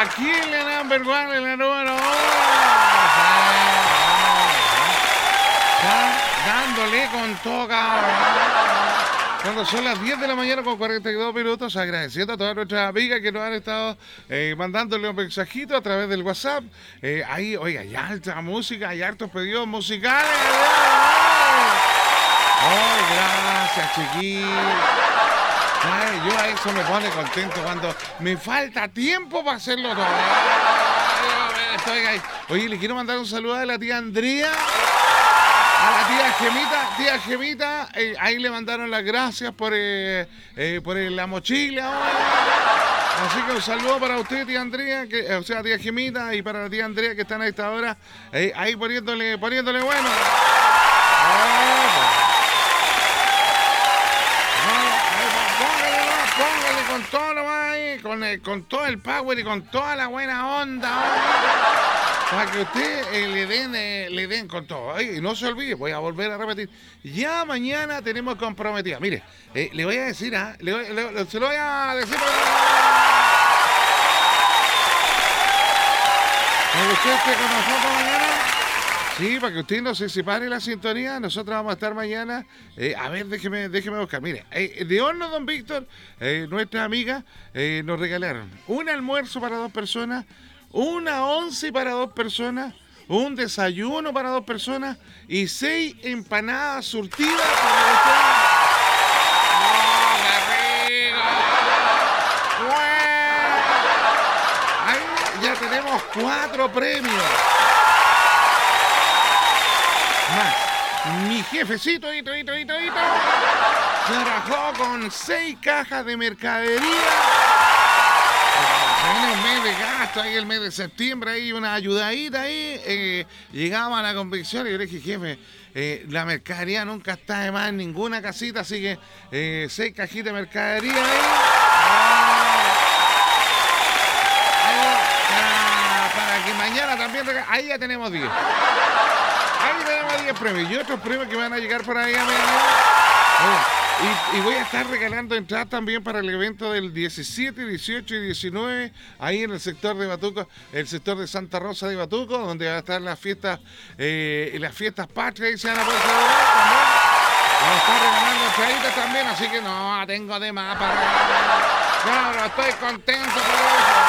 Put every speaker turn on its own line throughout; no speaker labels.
aquí en la number one, en la número uno. Dándole con todo, cabrón. Cuando son las 10 de la mañana con 42 minutos, agradeciendo a todas nuestras amigas que nos han estado mandándole un mensajito a través del WhatsApp. Ahí, oiga, hay alta música, hay hartos pedidos musicales. ¡Ay, gracias, chiquillos! Ay, yo a eso me pone contento cuando me falta tiempo para hacerlo todo. Oye, le quiero mandar un saludo a la tía Andrea. A la tía Gemita, ahí le mandaron las gracias por la mochila. Así que un saludo para usted, tía Andrea, tía Gemita, y para la tía Andrea que están a esta hora, ahí poniéndole bueno. Póngale con todo lo más ahí, con todo el power y con toda la buena onda. Para que usted le den con todo. Y no se olvide, voy a volver a repetir. Ya mañana tenemos comprometida. Mire, le voy a decir, se lo voy a decir. ¿Me usted esté con nosotros mañana? Sí, para que usted no se separe la sintonía. Nosotros vamos a estar mañana. A ver, déjeme buscar. Mire, de Horno Don Víctor, nuestra amiga, nos regalaron un almuerzo para 2 personas. Una 11 para 2 personas, un desayuno para 2 personas y 6 empanadas surtidas para usted. ¡Oh, qué rico! ¡Bueno! Ahí ya tenemos 4 premios. Más, mi jefecito, trabajó con 6 cajas de mercadería. Viene el mes de gasto, ahí el mes de septiembre, ahí una ayudadita ahí, llegamos a la convicción y yo le dije, jefe, la mercadería nunca está de más en ninguna casita, así que 6 cajitas de mercadería para que mañana también, ahí ya tenemos 10. Ahí tenemos 10 premios y otros premios que van a llegar por ahí a Y voy a estar regalando entradas también para el evento del 17, 18 y 19, ahí en el sector de Batuco, el sector de Santa Rosa de Batuco, donde va a estar las fiestas patrias y se van a poder celebrar también. Vamos a estar regalando entraditas también, así que no tengo de más para regalar. Claro, estoy contento por eso.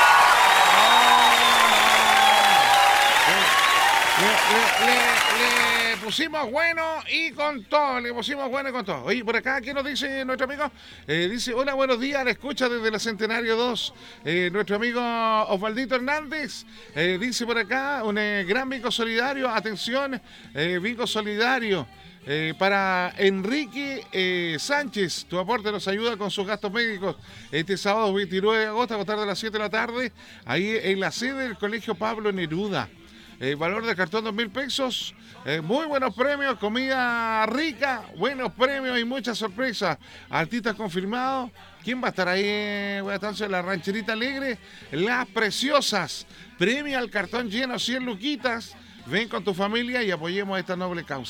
Le pusimos bueno y con todo, Oye, por acá, ¿qué nos dice nuestro amigo? Dice, hola, buenos días, la escucha desde la Centenario 2. Nuestro amigo Osvaldito Hernández dice por acá, un gran bingo solidario, atención, bingo solidario. Para Enrique Sánchez, tu aporte nos ayuda con sus gastos médicos. Este sábado 29 de agosto, a contar de las 7 de la tarde, ahí en la sede del Colegio Pablo Neruda. Valor de cartón 2.000 pesos. Muy buenos premios, comida rica, buenos premios y muchas sorpresas. Artistas confirmados. ¿Quién va a estar ahí? Voy a estar en la Rancherita Alegre. Las Preciosas. Premio al cartón lleno, 100 luquitas. Ven con tu familia y apoyemos esta noble causa.